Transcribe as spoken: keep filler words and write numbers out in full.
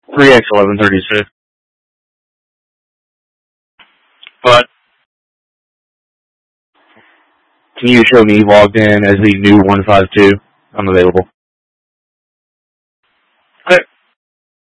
three X eleven thirty-six. But can you show me logged in as the new one five two? I'm available.